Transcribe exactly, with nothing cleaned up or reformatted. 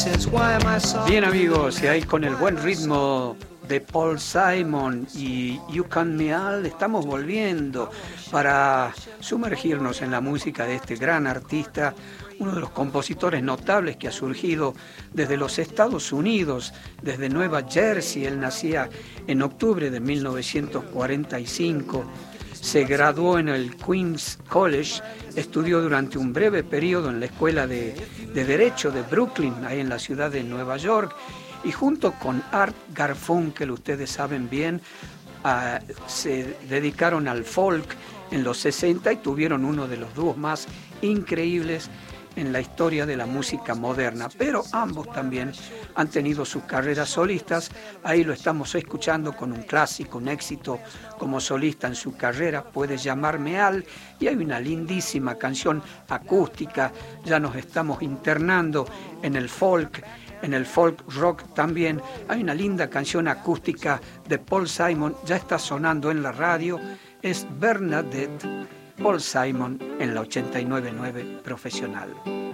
Bien amigos, y ahí con el buen ritmo de Paul Simon y You Can Me All estamos volviendo para sumergirnos en la música de este gran artista, uno de los compositores notables que ha surgido desde los Estados Unidos, desde Nueva Jersey. Él nacía en octubre de mil novecientos cuarenta y cinco. Se graduó en el Queens College, estudió durante un breve periodo en la Escuela de, de Derecho de Brooklyn, ahí en la ciudad de Nueva York, y junto con Art Garfunkel, ustedes saben bien, uh, se dedicaron al folk en los sesenta y tuvieron uno de los dúos más increíbles en la historia de la música moderna, pero ambos también han tenido sus carreras solistas. Ahí lo estamos escuchando con un clásico, un éxito como solista en su carrera, Puedes llamarme Al, y hay una lindísima canción acústica. Ya nos estamos internando en el folk, en el folk rock también. Hay una linda canción acústica de Paul Simon, ya está sonando en la radio, es Bernadette. Paul Simon en la ochenta y nueve punto nueve Profesional.